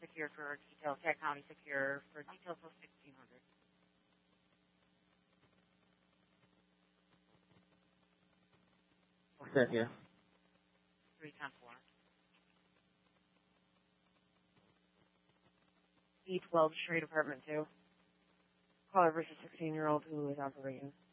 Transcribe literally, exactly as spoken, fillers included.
Secure for details. Tag County Secure for details of sixteen hundred. What's that here? three ten four. E twelve, Street Apartment two. Caller versus sixteen-year-old who is operating.